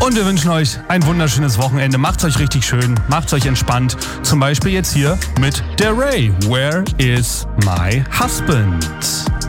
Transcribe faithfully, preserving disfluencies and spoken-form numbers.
Und wir wünschen euch ein wunderschönes Wochenende. Macht's euch richtig schön, macht's euch entspannt. Zum Beispiel jetzt hier mit der Ray. Where is my husband?